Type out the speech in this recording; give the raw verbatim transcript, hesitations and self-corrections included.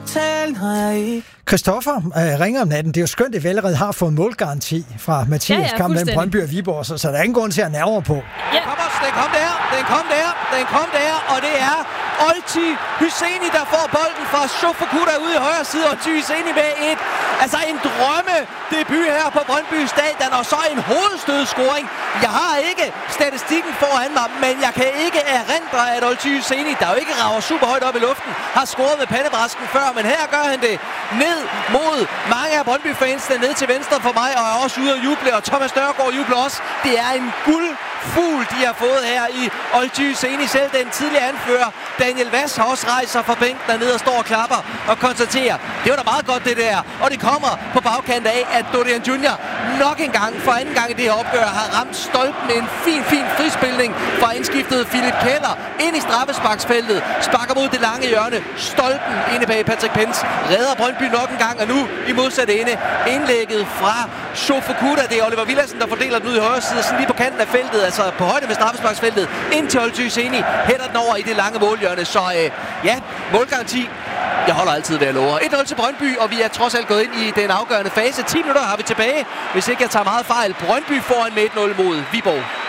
tale, nej. Christoffer øh, ringer om natten. Det er jo skønt, at vi allerede har fået målgaranti fra Mathias Ja, ja, kamp mellem fuldstændig. Brøndby og Viborg, så, så der er ingen grund til at nerve på. Ja. Kom også, den kom der, den kom der, den kom der, og det er Olti Hyseni, der får bolden fra Shofukuda ude i højre side, og Olti Hyseni med et, altså en drømme debut her på Brøndby Stadion, og så en hovedstødscoring. Jeg har ikke statistikken foran mig, men jeg kan ikke erindre, at Olti Hyseni, der jo ikke rager super højt op i luften, har scoret med pandebrasken før, men her gør han det ned mod mange af Brøndby-fansene, ned til venstre for mig, og er også ude at juble, og Thomas Nørgaard jubler også. Det er en guldfugl, de har fået her i Olti Hyseni. Selv den tidligere anfører, Daniel Vass, har også rejst sig fra bænken dernede og står og klapper og konstaterer, det var da meget godt det der. Og det kommer på bagkant af, at Dorian Junior nok en gang, for anden gang i det her opgør, har ramt stolpen med en fin, fin frispilning fra indskiftet Philip Keller ind i straffesparksfeltet, sparker mod det lange hjørne, stolpen inde bag Patrick Pence, redder Brøndby nok en gang, og nu i modsatte ende indlægget fra Shofukuda. Det er Oliver Villadsen, der fordeler den ud i højre side, sådan lige på kanten af feltet, altså på højde med straffesparksfeltet, ind til Olti Hyseni, hætter den over i det lange målhjørne, så øh, ja, målgaranti. Jeg holder altid ved at love. et nul til Brøndby, og vi er trods alt gået ind i den afgørende fase. ti minutter har vi tilbage, hvis ikke jeg tager meget fejl. Brøndby foran med et nul mod Viborg.